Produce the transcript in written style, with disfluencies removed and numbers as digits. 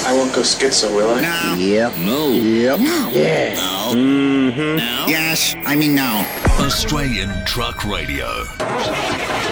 I won't go schizo, will I? No. Yep. No. Yep. No. Yeah. No. Mm-hmm. No. Yes. I mean no. Australian Truck Radio.